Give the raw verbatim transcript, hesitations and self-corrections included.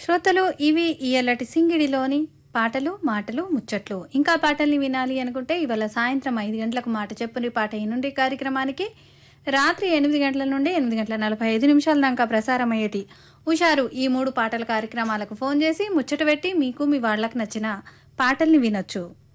శ్రోతలు ఇవి ఇయ్యలటి సింగిడిలోని పాటలు మాటలు ముచ్చట్లు. ఇంకా పాటల్ని వినాలి అనుకుంటే ఇవాళ సాయంత్రం ఐదు గంటలకు మాట చెప్పుని పాట ఈ నుండి కార్యక్రమానికి రాత్రి ఎనిమిది గంటల నుండి ఎనిమిది గంటల నలభై ఐదు నిమిషాల దాకా ప్రసారం అయ్యేటి ఉషారు ఈ మూడు పాటల కార్యక్రమాలకు ఫోన్ చేసి ముచ్చట పెట్టి మీకు మీ వాళ్ళకు నచ్చిన పాటల్ని వినొచ్చు.